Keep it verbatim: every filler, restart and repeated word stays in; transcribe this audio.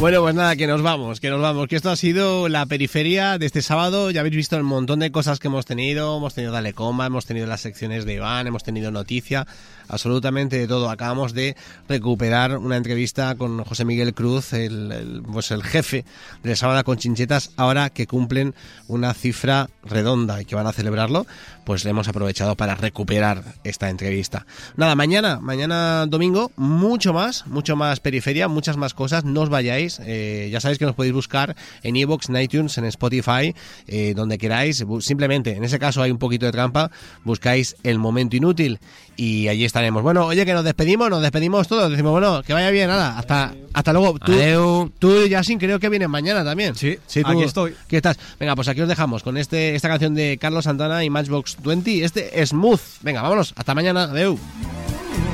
Bueno, pues nada, que nos vamos, que nos vamos, que esto ha sido la periferia de este sábado. Ya habéis visto el montón de cosas que hemos tenido. Hemos tenido Dale Coma, hemos tenido las secciones de Iván, hemos tenido noticia, absolutamente de todo. Acabamos de recuperar una entrevista con José Miguel Cruz, el, el, pues el jefe de Sábado con Chinchetas, ahora que cumplen una cifra redonda y que van a celebrarlo, pues le hemos aprovechado para recuperar esta entrevista. Nada, mañana, mañana domingo, mucho más, mucho más periferia, muchas más cosas, no os vayáis. Eh, ya sabéis que nos podéis buscar en iVoox, en iTunes, en Spotify, eh, donde queráis. Simplemente, en ese caso hay un poquito de trampa, buscáis El Momento Inútil y allí estaremos. Bueno, oye, que nos despedimos, nos despedimos todos. Decimos, bueno, que vaya bien, nada, hasta, hasta luego. Tú, tú, Yasin, creo que vienes mañana también. Sí, sí, tú, aquí estoy. ¿Qué estás? Venga, pues aquí os dejamos con este esta canción de Carlos Santana y Matchbox veinte, este Smooth. Venga, vámonos, hasta mañana, adeu.